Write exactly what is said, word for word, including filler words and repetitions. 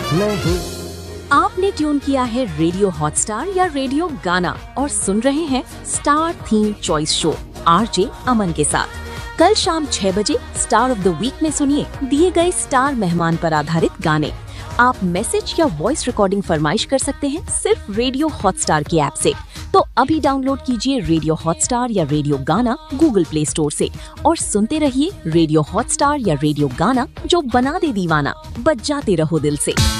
नहीं। आपने ट्यून किया है रेडियो हॉटस्टार या रेडियो गाना और सुन रहे हैं star theme choice show RJ अमन के साथ। कल शाम छह बजे स्टार ऑफ द वीक में सुनिए दिए गए स्टार मेहमान पर आधारित गाने। आप मैसेज या वॉइस रिकॉर्डिंग फरमाइश कर सकते हैं सिर्फ रेडियो हॉटस्टार की ऐप से। तो अभी डाउनलोड कीजिए रेडियो हॉटस्टार या रेडियो गाना गूगल प्ले स्टोर से और सुनते रहिए रेडियो हॉटस्टार या रेडियो गाना, जो बना दे दीवाना, बजाते रहो दिल से।